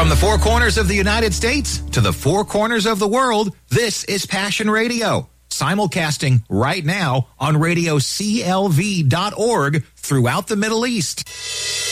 From the four corners of the United States to the four corners of the world, this is Passion Radio, simulcasting right now on radio CLV.org throughout the Middle East.